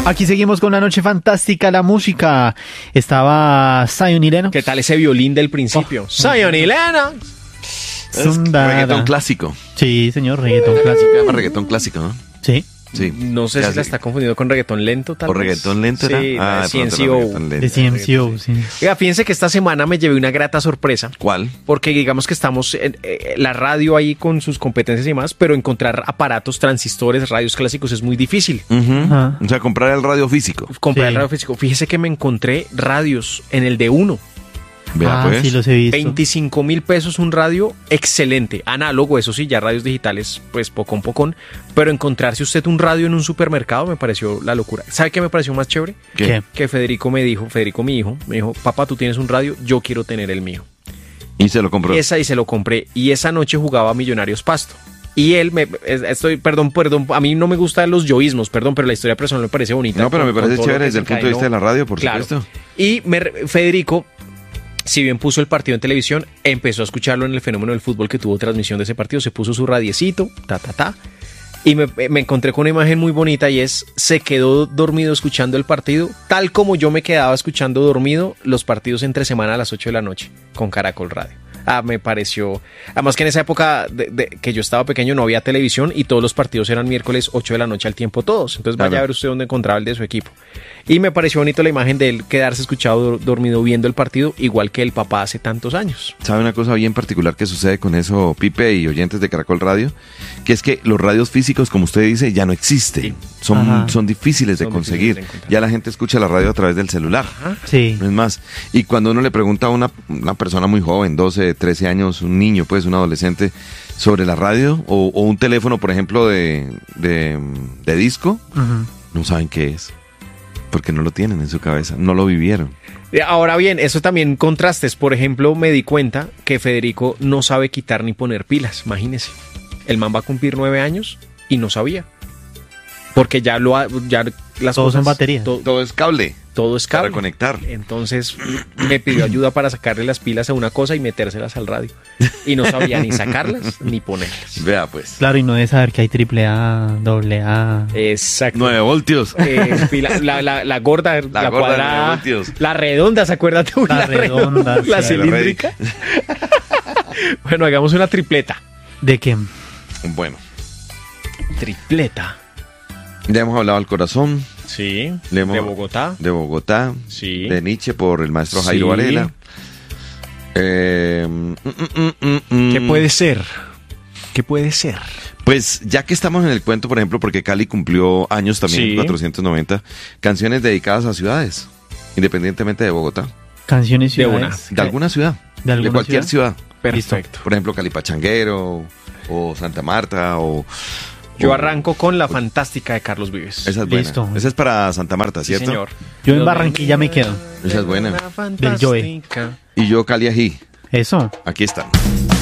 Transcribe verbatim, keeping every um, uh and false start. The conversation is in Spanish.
Aquí seguimos con la noche fantástica, la música. Estaba Zion y Lennox. ¿Qué tal ese violín del principio? Oh. Zion y Lennox. Es reggaetón clásico. Sí, señor, reggaetón clásico. Se llama reggaetón clásico, ¿no? Sí. Sí. No sé ya si la está confundiendo con reggaetón lento, tal ¿O vez. reggaetón lento era? Sí, ah, de C N C O. De C N C O, sí. Oiga, fíjense que esta semana me llevé una grata sorpresa. ¿Cuál? Porque digamos que estamos en eh, la radio ahí con sus competencias y demás, pero encontrar aparatos, transistores, radios clásicos es muy difícil. Uh-huh. Ah. O sea, comprar el radio físico. Comprar sí. el radio físico. Fíjese que me encontré radios en el de uno. Vea, ah, pues. sí los he visto. veinticinco mil pesos un radio excelente, análogo, eso sí, ya radios digitales, pues pocón pocón, pero encontrarse usted un radio en un supermercado me pareció la locura. ¿Sabe qué me pareció más chévere? ¿Qué? ¿Qué? Que Federico me dijo, Federico mi hijo, me dijo, papá, tú tienes un radio, yo quiero tener el mío. Y se lo compró. Esa y se lo compré, y esa noche jugaba Millonarios Pasto. Y él, me, estoy, perdón, perdón, a mí no me gustan los yoísmos, perdón, pero la historia personal me parece bonita. No, pero con, me parece chévere desde el punto de vista de la radio, por claro. supuesto. Y me, Federico, si bien puso el partido en televisión, empezó a escucharlo en el fenómeno del fútbol que tuvo transmisión de ese partido, se puso su radiecito, ta, ta, ta, y me, me encontré con una imagen muy bonita y es, se quedó dormido escuchando el partido, tal como yo me quedaba escuchando dormido los partidos entre semana a las ocho de la noche, con Caracol Radio. Ah, me pareció, además que en esa época de, de, que yo estaba pequeño no había televisión y todos los partidos eran miércoles ocho de la noche al tiempo todos, entonces vaya claro. a ver usted dónde encontraba el de su equipo. Y me pareció bonito la imagen de él quedarse escuchado dormido viendo el partido, igual que el papá hace tantos años. ¿Sabe una cosa bien particular que sucede con eso, Pipe y oyentes de Caracol Radio? Que es que los radios físicos, como usted dice, ya no existen. Sí. Son, son difíciles de son conseguir. Difíciles de ya la gente escucha la radio a través del celular. Ajá. Sí. No es más. Y cuando uno le pregunta a una, una persona muy joven, doce, trece años, un niño, pues un adolescente, sobre la radio o, o un teléfono, por ejemplo, de, de, de disco, uh-huh. no saben qué es. Porque no lo tienen en su cabeza, no lo vivieron. Ahora bien, eso también contrastes. Por ejemplo, me di cuenta que Federico no sabe quitar ni poner pilas, imagínese. El man va a cumplir nueve años y no sabía. Porque ya lo ha, ya las Todos cosas... son baterías. To, todo es cable. Todo es cable. Para conectar. Entonces me pidió ayuda para sacarle las pilas a una cosa y metérselas al radio. Y no sabía ni sacarlas ni ponerlas. Vea pues. Claro, y no debe saber que hay triple A, doble A. Exacto. nueve voltios. Eh, la, la, la, la gorda, la, la gorda, cuadrada, la redonda, ¿se acuerda tú? La, la redonda. La sí, cilíndrica. Bueno, hagamos una tripleta. ¿De qué? Bueno. Tripleta. Ya hemos hablado del corazón. Sí, hemos, de Bogotá. De Bogotá. Sí. De Nietzsche por el maestro Jairo sí. Varela. Eh, mm, mm, mm, mm. ¿Qué puede ser? ¿Qué puede ser? Pues ya que estamos en el cuento, por ejemplo, porque Cali cumplió años también, sí. cuatrocientos noventa, canciones dedicadas a ciudades, independientemente de Bogotá. Canciones ciudades. De, una, de alguna ciudad. De, alguna de cualquier ciudad. ciudad. Perfecto. Por ejemplo, Cali Pachanguero, o Santa Marta, o... Yo arranco con La Fantástica de Carlos Vives. Esa es buena. Listo. Esa es para Santa Marta, ¿cierto? Sí, señor. Yo en Barranquilla me quedo. Esa es buena. Del Joe. Y yo Cali Ají. Eso. Aquí están.